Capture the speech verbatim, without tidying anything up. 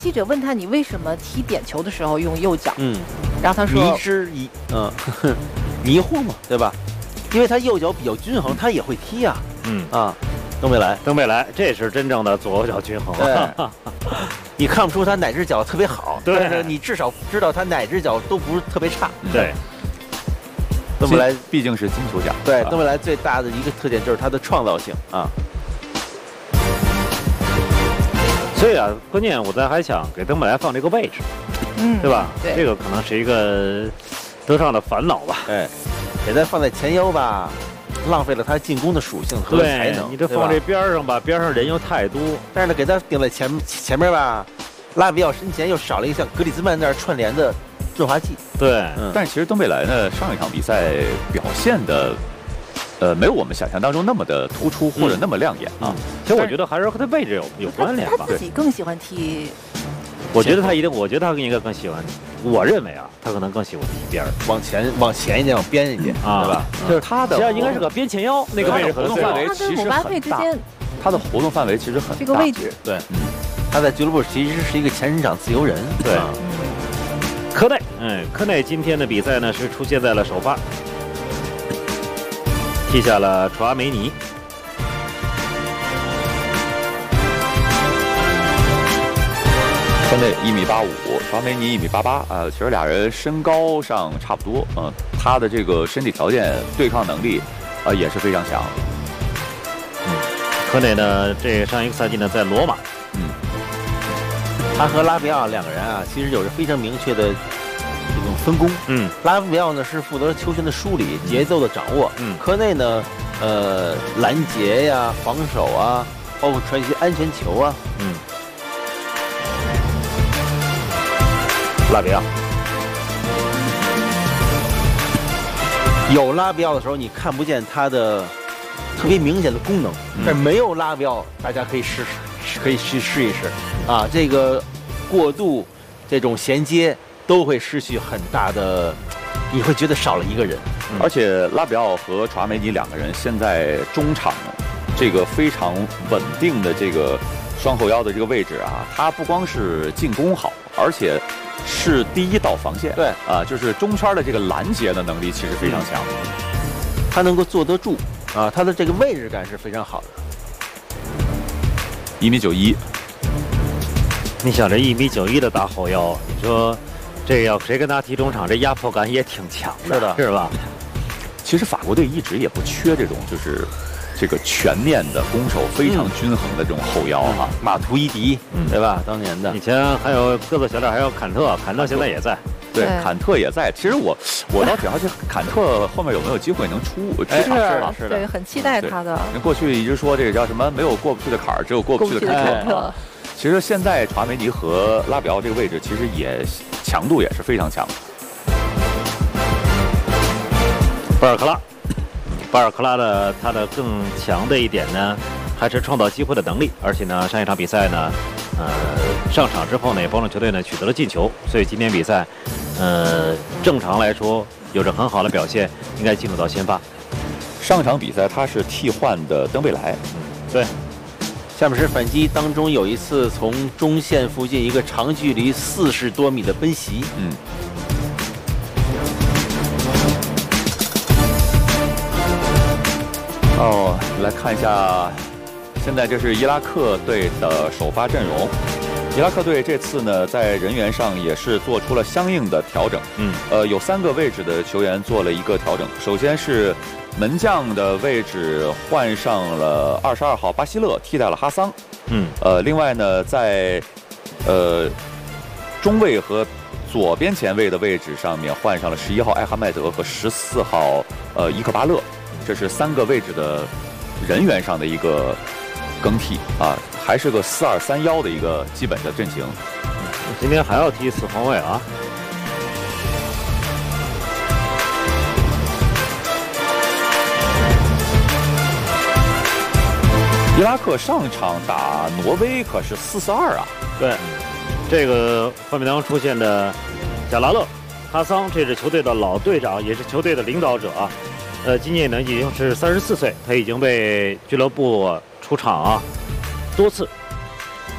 记者问他你为什么踢点球的时候用右脚？ 嗯， 然后他说迷之疑，嗯，迷惑嘛，对吧？因为他右脚比较均衡，他也会踢啊。 嗯啊，登贝莱， 登贝莱，这是真正的左右脚均衡。 对，你看不出他哪只脚特别好， 对， 但是你至少知道他哪只脚都不是特别差。 对， 登贝莱毕竟是金球奖。 对，登贝莱最大的一个特点就是他的创造性啊。 所以啊，关键我咱还想给登贝莱放这个位置， 嗯， 对吧？ 对， 这个可能是一个德尚的烦恼吧。 哎，给他放在前腰吧，浪费了他进攻的属性和才能。 你这放这边上吧，边上人又太多。 但是呢，给他顶在前前面吧，拉比奥身前又少了一个像格里兹曼那儿串联的润滑剂。 对， 嗯，但是其实登贝莱呢，上一场比赛表现的。呃，没有我们想象当中那么的突出或者那么亮眼啊。 嗯、其实我觉得还是和他位置有有关联吧。 他自己更喜欢踢。 我觉得他一定，我觉得他应该更喜欢。我认为啊，他可能更喜欢踢边儿， 往前、往前一点，往边一点， 啊， 对吧？ 就是他的， 实际上应该是个边前腰那个位置， 活动范围其实很大。他的活动范围其实很大。 这个位置， 对，嗯，他在俱乐部其实是一个前场长自由人。 对，科内，嗯，科内今天的比赛呢是出现在了首发。踢下了楚阿梅尼， 科内一米八五，楚阿梅尼一米八八啊，其实俩人身高上差不多，嗯、呃，他的这个身体条件、对抗能力，啊、呃、也是非常强。 嗯，科内呢，这上一个赛季呢在罗马， 嗯， 他和拉比奥两个人啊，其实有着非常明确的这种分工。 嗯， 拉比奥呢是负责球权的梳理、节奏的掌握。 嗯， 科内呢，呃，拦截呀、防守啊，包括传一些安全球啊。 嗯，拉比奥有拉比奥的时候，你看不见他的特别明显的功能，嗯、但是没有拉比奥，大家可以试试，可以去试一试啊。这个过渡，这种衔接。都会失去很大的，你会觉得少了一个人。 嗯、而且拉比奥和楚阿梅尼两个人现在中场这个非常稳定的这个双后腰的这个位置啊，他不光是进攻好，而且是第一道防线。 对啊，就是中圈的这个拦截的能力其实非常强， 嗯、他能够坐得住啊，他的这个位置感是非常好的。 一米九一， 你想这一米九一的大后腰，你说。这要谁跟他踢中场，这压迫感也挺强的， 是的， 是吧？ 其实法国队一直也不缺这种，就是这个全面的攻守非常均衡的这种后腰哈。 嗯、马图伊迪，嗯，对吧？当年的以前还有个子小点，还有坎特，坎特现在也在。 对，坎特也在。其实我我倒主要是坎特后面有没有机会能出？ 是的， 是的，对，很期待他的。 过去一直说这个叫什么没有过不去的坎儿，只有过不去的坎特。其实现在楚阿梅尼和拉比奥这个位置，其实也强度也是非常强。 巴尔克拉，巴尔克拉的他的更强的一点呢，还是创造机会的能力，而且呢，上一场比赛呢，呃，上场之后呢，也帮助球队呢取得了进球，所以今天比赛，呃，正常来说有着很好的表现，应该进入到先发。 上场比赛他是替换的登贝莱， 嗯，对。 下面是反击当中有一次从中线附近一个长距离四十多米的奔袭， 嗯，哦，来看一下，现在这是伊拉克队的首发阵容。伊拉克队这次呢，在人员上也是做出了相应的调整， 嗯， 呃，有三个位置的球员做了一个调整。首先是门将的位置换上了二十二号巴西勒，替代了哈桑。 嗯， 呃，另外呢，在呃中卫和左边前卫的位置上面换上了十一号艾哈迈德和十四号呃伊克巴勒，这是三个位置的人员上的一个更替啊，还是个四二三幺的一个基本的阵型。 今天还要踢四后卫啊。 伊拉克上场打挪威可是四四二啊！ 对，这个画面当中出现的贾拉勒、哈桑，这是球队的老队长，也是球队的领导者啊。呃，今年呢已经是三十四岁，他已经为俱乐部出场啊多次，